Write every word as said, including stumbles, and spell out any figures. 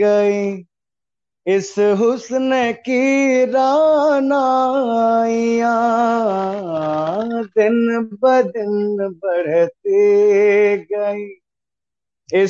गई इस हुस्न की रानाइयाँ दिन ब दिन बढ़ती गई।